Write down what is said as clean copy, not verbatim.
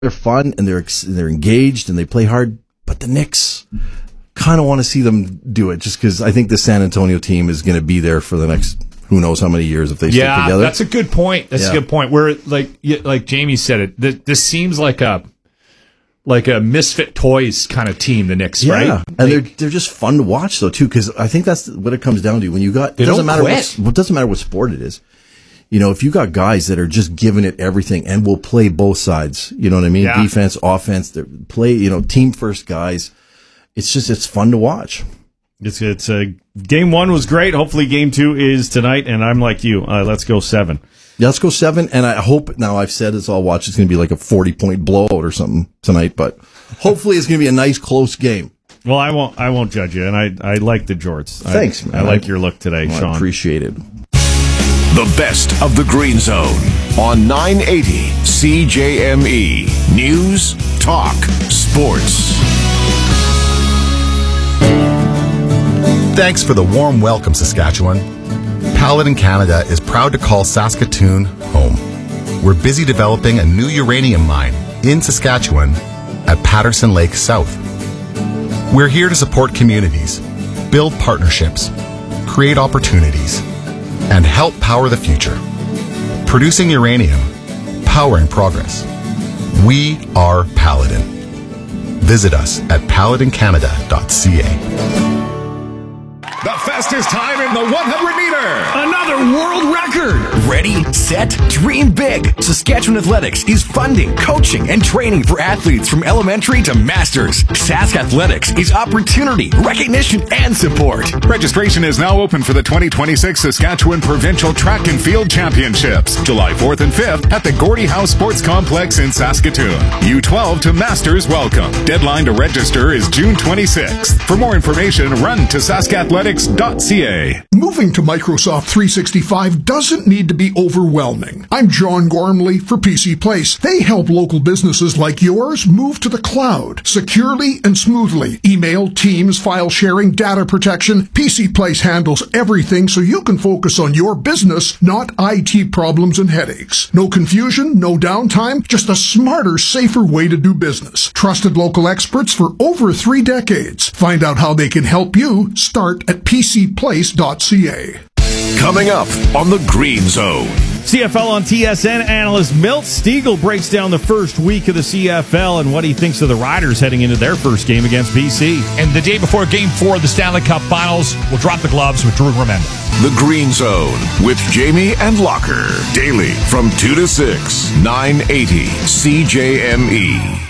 they're fun and they're engaged and they play hard. But the Knicks, kind of want to see them do it just because I think the San Antonio team is going to be there for the next who knows how many years if they stick together. Yeah, that's a good point. That's a good point. Where like Jamie said it, this seems like a misfit toys kind of team, the Knicks, right? Yeah, and they're just fun to watch though too, because I think that's what it comes down to. When you got it doesn't matter what sport it is. You know, if you got guys that are just giving it everything and will play both sides, you know what I mean? Yeah. Defense, offense, they play, team first guys. It's fun to watch. It's game 1 was great. Hopefully game 2 is tonight, and I'm like you. Let's go 7. Yeah, let's go 7, and I hope, now I've said it's all watch, it's going to be like a 40-point blowout or something tonight, but hopefully it's going to be a nice, close game. Well, I won't judge you, and I like the jorts. Thanks, man. I like your look today, Sean. I appreciate it. The best of the Green Zone on 980 CJME. News, talk, sports. Thanks for the warm welcome, Saskatchewan. Paladin Canada is proud to call Saskatoon home. We're busy developing a new uranium mine in Saskatchewan at Patterson Lake South. We're here to support communities, build partnerships, create opportunities, and help power the future. Producing uranium, powering progress. We are Paladin. Visit us at paladincanada.ca. The fastest time in the 100-meter. Another world record. Ready, set, dream big. Saskatchewan Athletics is funding, coaching, and training for athletes from elementary to masters. Sask Athletics is opportunity, recognition, and support. Registration is now open for the 2026 Saskatchewan Provincial Track and Field Championships, July 4th and 5th at the Gordie House Sports Complex in Saskatoon. U12 to Masters welcome. Deadline to register is June 26th. For more information, run to saskathletics.ca. Moving to Microsoft 365 doesn't need to be overwhelming. I'm John Gormley for PC Place. They help local businesses like yours move to the cloud securely and smoothly. Email, Teams, file sharing, data protection. PC Place handles everything so you can focus on your business, not IT problems and headaches. No confusion, no downtime, just a smarter, safer way to do business. Trusted local experts for over 3 decades. Find out how they can help you. Start at pcplace.ca. Coming up on the Green Zone. CFL on TSN analyst Milt Stiegel breaks down the first week of the CFL and what he thinks of the Riders heading into their first game against BC. And the day before Game 4 of the Stanley Cup Finals, we'll drop the gloves with Drew Remenda. The Green Zone with Jamie and Locker. Daily from 2 to 6, 980 CJME.